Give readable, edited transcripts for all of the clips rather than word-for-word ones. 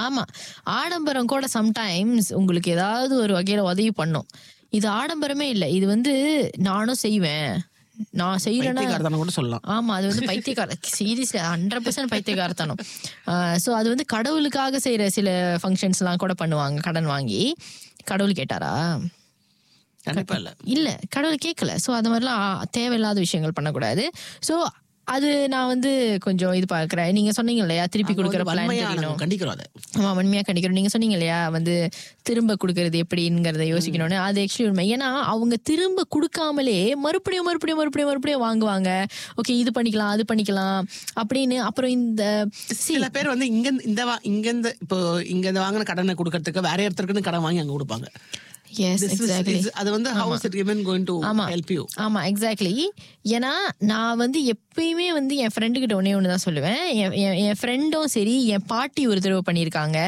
ஆமா, ஆடம்பரம் கூட சம்டைம்ஸ் உங்களுக்கு ஏதாவது ஒரு வகையில உதவி பண்ணும். இது ஆடம்பரமே இல்ல, இது வந்து நானும் செய்வேன், நான் செய்யறேன்னா கூட சொல்லலாம். ஆமா, அது வந்து பைத்தியக்கார சீரியஸ்லி 100% பைத்தியக்காரத்தனம். ஸோ அது வந்து கடவுளுக்காக செய்யற சில ஃபங்க்ஷன்ஸ் எல்லாம் கூட பண்ணுவாங்க கடன் வாங்கி. கடவுள் கேட்டாரா? கண்டிப்பா இல்ல. இல்ல, கடவுள் கேட்கல. ஸோ அது மாதிரிலாம் தேவையில்லாத விஷயங்கள் பண்ணக்கூடாது. ஸோ அது நான் வந்து கொஞ்சம் இது பார்க்குறேன். நீங்க சொன்னீங்க இல்லையா, திருப்பி கொடுக்குற பிளான் தெரியணும். கண்டிக்கிறோம் அதை. ஆமா, வன்மையா கண்டிக்கிறோம். நீங்க சொன்னீங்க இல்லையா, வந்து திரும்ப கொடுக்கறது எப்படிங்கிறத யோசிக்கணும்னு. அது ஆக்சுவலி உண்மை. ஏன்னா அவங்க திரும்ப கொடுக்காமலே மறுபடியும் மறுபடியும் மறுபடியும் மறுபடியும் வாங்குவாங்க. ஓகே, இது பண்ணிக்கலாம் அது பண்ணிக்கலாம் அப்படின்னு. அப்புறம் இந்த சில பேர் வந்து இங்க இப்போ இங்க வாங்கின கடனை கொடுக்கறதுக்கு வேற இடத்துக்குன்னு கடன் வாங்கி அங்க கொடுப்பாங்க. Yes, exactly. அது வந்து how is it even going to help you? ஆமா, எக்ஸாக்ட்லி. ஏன்னா நான் வந்து எப்பயுமே வந்து என் ஃப்ரெண்டு கிட்ட ஒண்ணே தான் சொல்லுவேன். என் ஃப்ரெண்டும் சரி, என் பாட்டி ஒரு தடவை பண்ணியிருக்காங்க,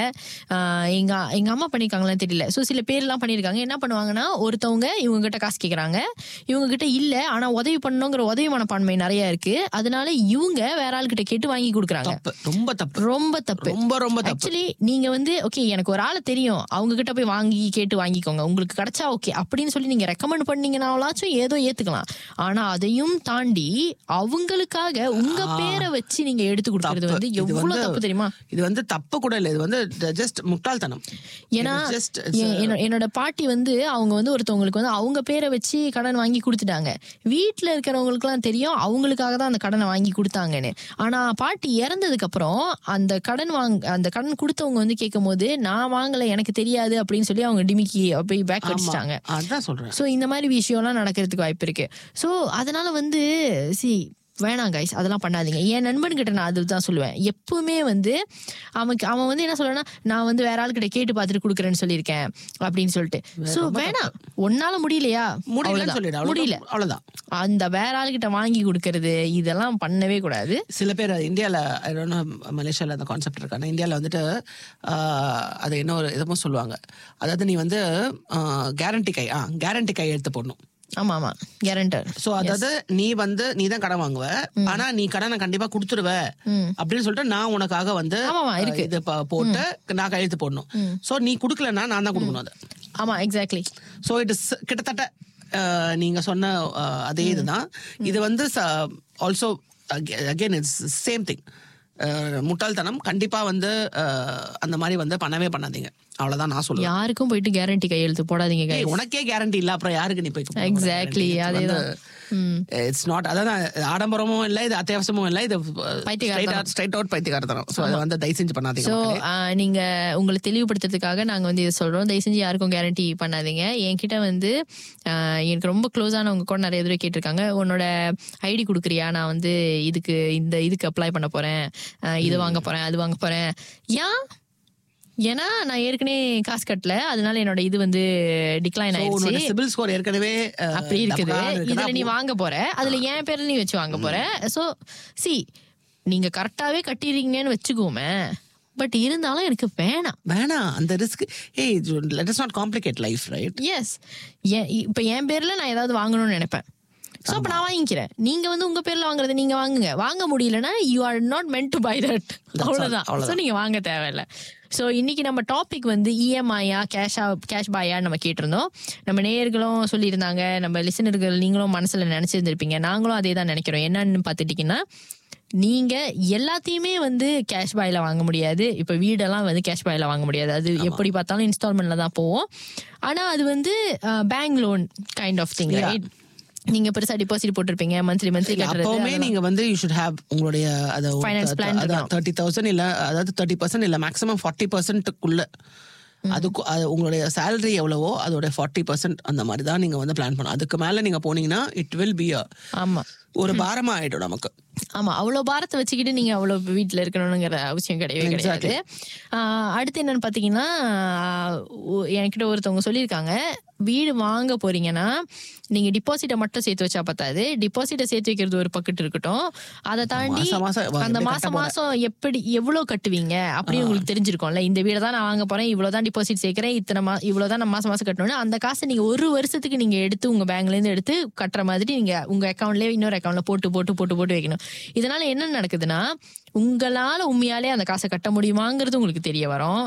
எங்க அம்மா பண்ணியிருக்காங்களான்னு தெரியல. ஸோ சில பேர்லாம் பண்ணியிருக்காங்க. என்ன பண்ணுவாங்கன்னா, ஒருத்தவங்க இவங்க கிட்ட காசு கேட்குறாங்க, இவங்க கிட்ட இல்ல, ஆனா உதவி பண்ணணுங்கிற உதவி மனப்பான்மை நிறைய இருக்கு. அதனால இவங்க வேற ஆள் கிட்ட கேட்டு வாங்கி கொடுக்குறாங்க. ரொம்ப தப்பு, ரொம்ப தப்பு, ரொம்ப ரொம்ப தப்பு. ஆக்சுவலி நீங்க வந்து ஓகே, எனக்கு ஒரு ஆளை தெரியும், அவங்க கிட்ட போய் கேட்டு வாங்கிக்கோங்க, உங்களுக்கு கிடைச்சா ஓகே அப்படின்னு சொல்லி நீங்க ரெக்கமெண்ட் பண்ணீங்கன்னாச்சும் ஏதோ ஏத்துக்கலாம். ஆனா அதையும் தாண்டி அவங்களுக்காக உங்க பேரை வச்சு நீங்க எடுத்து கொடுக்கறது வந்து எவ்வளவு தப்பு தெரியுமா? இது வந்து தப்பு கூட இல்ல, இது வந்து ஜஸ்ட் முட்டாள்தனம். ஏன்னா என்னோட பாட்டி வந்து அவங்க வந்து ஒருத்தவங்களுக்கு வந்து அவங்க பேரை வச்சு கடன் வாங்கி கொடுத்துட்டாங்க. வீட்டுல இருக்கிறவங்களுக்கு எல்லாம் தெரியும் அவங்களுக்காக தான் அந்த கடனை வாங்கி கொடுத்தாங்கன்னு. ஆனா பாட்டி இறந்ததுக்கு அப்புறம் அந்த கடன் கொடுத்தவங்க வந்து கேட்கும் போது, நான் வாங்கல, எனக்கு தெரியாது அப்படின்னு சொல்லி அவங்க டிமிக்கி போய் பேக் வச்சுட்டாங்க. அதான் சொல்றேன். சோ இந்த மாதிரி விஷயம்லாம் நடக்கிறதுக்கு வாய்ப்பு இருக்கு. சோ அதனால வந்து வேணாம் கைஸ், அதெல்லாம் பண்ணாதீங்க. என் நண்பன் கிட்ட நான் அதுதான் சொல்லுவேன். எப்பவுமே வந்து அவன் வந்து என்ன சொல்றான்னா, நான் வந்து வேற ஆள் கிட்ட கேட்டு பார்த்துட்டு கொடுக்குறேன்னு சொல்லியிருக்கேன் அப்படின்னு சொல்லிட்டு. சோ வேணாம், ஒன்னால முடியலையா, முடியல, அவ்வளவுதான். அந்த வேற ஆள் கிட்ட வாங்கி கொடுக்கறது இதெல்லாம் பண்ணவே கூடாது. சில பேர் இந்தியால, மலேசியால அந்த கான்செப்ட் இருக்காங்க. இந்தியால வந்துட்டு அது என்ன ஒரு இதுவும் சொல்லுவாங்க, அதாவது நீ வந்து கேரண்டி கை எடுத்து போடணும். ஆமா ஆமா, கேரண்டர். சோ அதாவது நீ தான் கடன் வாங்குவ, ஆனா நீ கடனை கண்டிப்பா குடுத்துருவ அப்படின்னு சொல்லிட்டு நான் உனக்காக வந்து இது போட்டு நான் கையெழுத்து போடணும். சோ நீ குடுக்கலன்னா நான் தான் குடுக்கணும் அது. ஆமா, எக்ஸாக்ட்லி. சோ இட் இஸ் கிட்டத்தட்ட நீங்க சொன்ன அதே இதுதான். இது வந்து also again it's same thing. முட்டாள்தனம். கண்டிப்பா வந்து அந்த மாதிரி வந்து பண்ணவே பண்ணாதீங்க. அவ்வளவுதான் நான் சொல்லுவேன். யாருக்கும் போயிட்டு கேரண்டி கையெழுத்து போடாதீங்க. உனக்கே கேரண்டி இல்ல, அப்புறம் யாருக்கு நீ போய்? எக்ஸாக்ட்லி, அதேதான். இட்ஸ் நாட், அதான் ஆடம்பரமும் இல்ல, இது அத்தியாவசியமும் இல்ல, இது ஸ்ட்ரைட் அவுட் பைத்தியக்காரத்தனம். சோ அதை வந்து தயவு செஞ்சு பண்ணாதீங்க. சோ நீங்க உங்களை தெளிவுபடுத்துறதுக்காக நாங்க வந்து இதை சொல்றோம், தயவு செஞ்சு யாருக்கும் கேரண்டி பண்ணாதீங்க. என்கிட்ட வந்து எனக்கு ரொம்ப க்ளோஸ் ஆனவங்க கூட நிறைய தடவை கேட்டிருக்காங்க, உன்னோட ஐடி கொடுக்குறியா, நான் வந்து இதுக்கு அப்ளை பண்ண போறேன், இது வாங்க போறேன், அது வாங்க போறேன். ஏன்னா நான் ஏற்கனவே காசு கட்டல, அதனால என்னோட இது வந்து டிக்ளைன் ஆயிடுச்சு. சிபில் ஸ்கோர் ஏற்கனவே அப்படி இருக்குது. இதுல நீ வாங்க போற, அதுல என் பேர்ல நீ வச்சு வாங்க போற. சோ நீங்க கரெக்டாவே கட்டிடுறீங்கன்னு வச்சுக்கோமே, பட் இருந்தாலும் எனக்கு வேணாம் அந்த risk. Let us not complicate life, right? S. இப்ப என் பேர்ல நான் ஏதாவது வாங்கணும்னு நினைப்பேன். சோ அப்ப நான் வாங்கிக்கிறேன். நீங்க வந்து உங்க பேர்ல வாங்குறது நீங்க வாங்குங்க. வாங்க முடியலன்னா you are not meant to by that. அவ்வளவுதான். சோ நீங்க வாங்க தேவையில்ல. ஸோ இன்னைக்கு நம்ம டாபிக் வந்து இஎம்ஐயா கேஷ் பாயா நம்ம கேட்டிருந்தோம். நம்ம நேயர்களும் சொல்லியிருந்தாங்க, நம்ம லிசனர்கள் நீங்களும் மனசுல நினைச்சிருந்திருப்பீங்க, நாங்களும் அதே தான் நினைக்கிறோம். என்னன்னு பார்த்துட்டீங்கன்னா, நீங்க எல்லாத்தையுமே வந்து கேஷ் பாயில வாங்க முடியாது. இப்ப வீடெல்லாம் வந்து கேஷ் பாயில வாங்க முடியாது. அது எப்படி பார்த்தாலும் இன்ஸ்டால்மெண்ட்ல தான் போவோம். ஆனா அது வந்து bank loan kind of thing, right? நீங்க பெருசா டிபாசிட் போட்டிருப்பீங்க, மந்த்லி கட்டுறது. அப்பவுமே நீங்க வந்து யூ ஷுட் ஹேவ் உங்களுடைய ஃபைனான்ஸ் பிளான் 30,000 இல்ல, அதாவது 30% இல்ல, மேக்ஸிமம் 40%க்குள்ள அதுக்கு உங்களுடைய சேலரி எவ்வளவோ அதோட 40% அந்த மாதிரி தான் நீங்க வந்து பிளான் பண்ணணும். அதுக்கு மேல நீங்க போனீங்கன்னா இட் வில் பி ஒரு பாரமா ஆயிடும் நமக்கு. ஆமா, அவ்வளவு பாரத்தை வச்சுக்கிட்டு நீங்க அவ்வளவு வீட்டுல இருக்கணும்ங்கிற அவசியம் கிடையவே கிடையாது. அடுத்து என்னன்னு பாத்தீங்கன்னா, என்கிட்ட ஒருத்தவங்க சொல்லியிருக்காங்க, வீடு வாங்க போறீங்கன்னா நீங்க டிபாசிட்டை மட்டும் சேர்த்து வச்சா பத்தாது. டிபாசிட்டை சேர்த்து வைக்கிறது ஒரு பக்கெட் இருக்கட்டும், அதை தாண்டி அந்த மாசம் எவ்வளவு கட்டுவீங்க அப்படின்னு உங்களுக்கு தெரிஞ்சிருக்கும்ல. இந்த வீடை தான் நான் வாங்க போறேன், இவ்வளவுதான் டிபாசிட் சேர்க்கிறேன், இவ்வளவுதான் நான் மாசம் கட்டணும். அந்த காசை நீங்க ஒரு வருஷத்துக்கு நீங்க எடுத்து உங்க பேங்க்ல இருந்து எடுத்து கட்டுற மாதிரி நீங்க உங்க அக்கௌண்ட்லயே இன்னொரு அக்கௌண்ட்ல போட்டு வைக்கணும். இதனால என்ன நடக்குதுன்னா, உங்களால உண்மையாலே அந்த காசை கட்ட முடியுமாங்கிறது உங்களுக்கு தெரிய வரும்.